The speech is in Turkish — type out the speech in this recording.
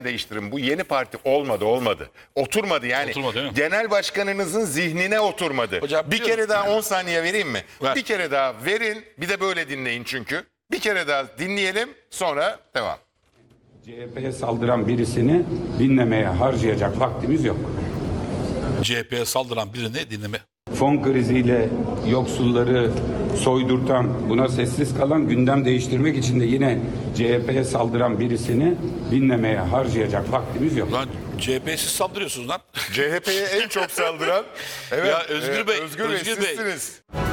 değiştirin. Bu yeni parti olmadı. Oturmadı yani. Oturmadı, değil mi? Genel başkanınızın zihnine oturmadı. Hocam, bir biliyorum. kere daha 10 saniye vereyim mi? Ver. Bir kere daha verin. Bir de böyle dinleyin çünkü. Bir kere daha dinleyelim, sonra devam. CHP'ye saldıran birisini dinlemeye harcayacak vaktimiz yok. CHP'ye saldıran birini dinleme. Fon kriziyle yoksulları soydurtan, buna sessiz kalan, gündem değiştirmek için de yine CHP'ye saldıran birisini dinlemeye harcayacak vaktimiz yok. Lan CHP'ye siz saldırıyorsunuz lan. CHP'ye en çok saldıran Ya Özgür Bey, Özgür Bey Özgür Bey. sizsiniz.